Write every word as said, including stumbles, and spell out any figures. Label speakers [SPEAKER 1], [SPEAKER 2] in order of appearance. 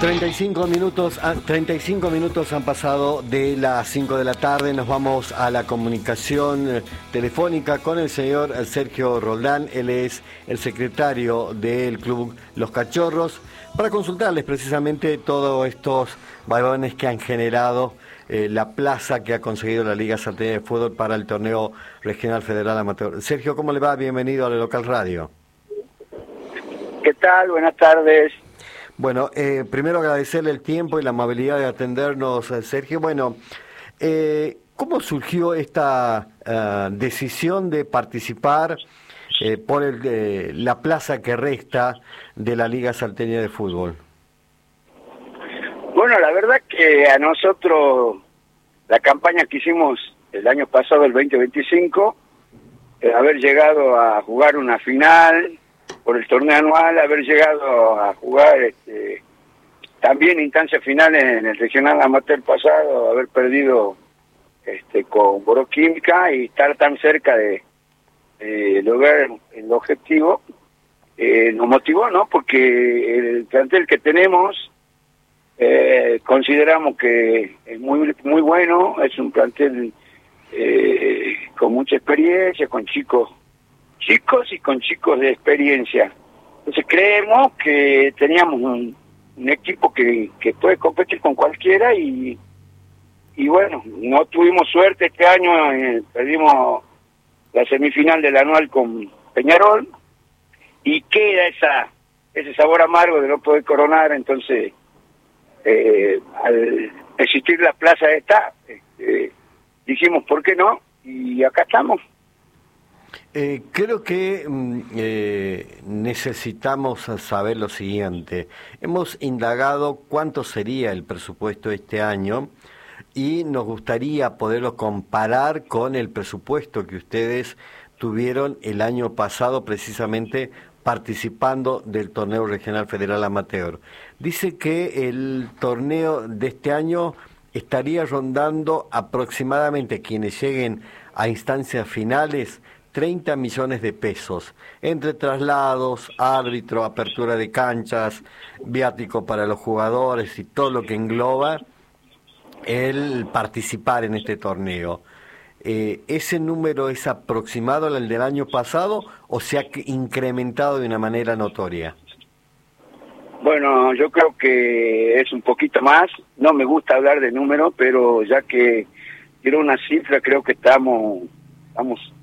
[SPEAKER 1] treinta y cinco minutos, treinta y cinco minutos han pasado de las cinco de la tarde. Nos vamos a la comunicación telefónica con el señor Sergio Roldán. Él es el secretario del club Los Cachorros, para consultarles precisamente todos estos varones que han generado eh, la plaza que ha conseguido la Liga Salteña de Fútbol para el torneo regional federal amateur. Sergio, ¿cómo le va? Bienvenido a la Local Radio.
[SPEAKER 2] ¿Qué tal? Buenas tardes.
[SPEAKER 1] Bueno, eh, primero agradecerle el tiempo y la amabilidad de atendernos, Sergio. Bueno, eh, ¿cómo surgió esta uh, decisión de participar eh, por el, eh, la plaza que resta de la Liga Salteña de Fútbol?
[SPEAKER 2] Bueno, la verdad que a nosotros, la campaña que hicimos el año pasado, el veinte veinticinco, eh, haber llegado a jugar una final por el torneo anual, haber llegado a jugar este, también instancias finales en el regional amateur pasado, haber perdido este, con Boroquímica y estar tan cerca de, de lograr el objetivo, eh, nos motivó, ¿no? Porque el plantel que tenemos eh, consideramos que es muy muy bueno, es un plantel eh, con mucha experiencia, con chicos chicos y con chicos de experiencia. Entonces creemos que teníamos un, un equipo que, que puede competir con cualquiera y, y bueno, no tuvimos suerte este año, eh, perdimos la semifinal del anual con Peñarol y queda esa ese sabor amargo de no poder coronar. Entonces eh, al existir la plaza esta, eh, dijimos ¿por qué no? Y acá estamos.
[SPEAKER 1] Eh, creo que eh, necesitamos saber lo siguiente. Hemos indagado cuánto sería el presupuesto este año y nos gustaría poderlo comparar con el presupuesto que ustedes tuvieron el año pasado, precisamente participando del torneo regional federal amateur. Dice que el torneo de este año estaría rondando aproximadamente, quienes lleguen a instancias finales, treinta millones de pesos, entre traslados, árbitro, apertura de canchas, viático para los jugadores y todo lo que engloba el participar en este torneo. Eh, ¿Ese número es aproximado al del año pasado o se ha incrementado de una manera notoria?
[SPEAKER 2] Bueno, yo creo que es un poquito más. No me gusta hablar de números, pero ya que quiero una cifra, creo que estamos... estamos